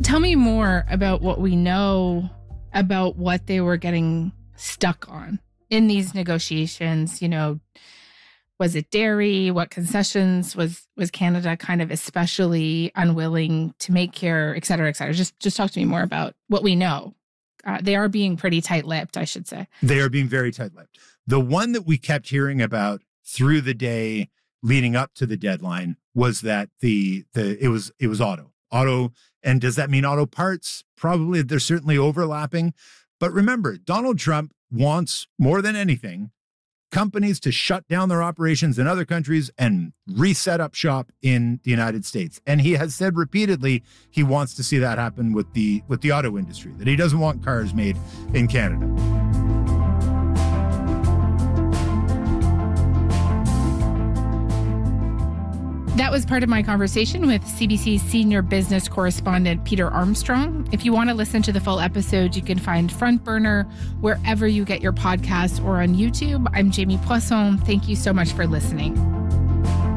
Tell me more about what we know about what they were getting stuck on in these negotiations. You know, was it dairy? What concessions was Canada kind of especially unwilling to make here, et cetera, et cetera? Just talk to me more about what we know. They are being pretty tight-lipped, I should say. They are being very tight-lipped. The one that we kept hearing about through the day leading up to the deadline was that it was auto. And does that mean auto parts? Probably. They're certainly overlapping. But remember, Donald Trump wants more than anything companies to shut down their operations in other countries and reset up shop in the United States. And he has said repeatedly he wants to see that happen with the auto industry, that he doesn't want cars made in Canada. That was part of my conversation with CBC's senior business correspondent, Peter Armstrong. If you want to listen to the full episode, you can find Front Burner wherever you get your podcasts or on YouTube. I'm Jamie Poisson. Thank you so much for listening.